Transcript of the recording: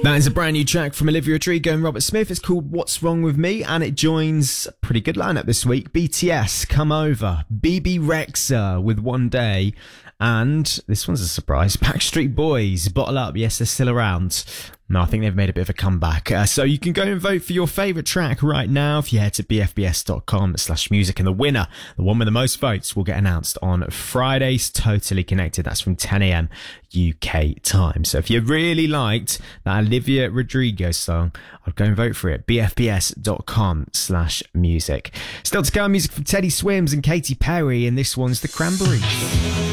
That is a brand new track from Olivia Rodrigo and Robert Smith. It's called What's Wrong With Me, and it joins a pretty good lineup this week. BTS, Come Over, BB Rexha with One Day, and this one's a surprise, Backstreet Boys, Bottle Up. Yes, they're still around. No, I think they've made a bit of a comeback. So you can go and vote for your favourite track right now if you head to bfbs.com/music. And the winner, the one with the most votes, will get announced on Fridays. Totally Connected. That's from 10 a.m. UK time. So if you really liked that Olivia Rodrigo song, I'd go and vote for it. bfbs.com/music. Still to come, music from Teddy Swims and Katy Perry, and this one's The Cranberries.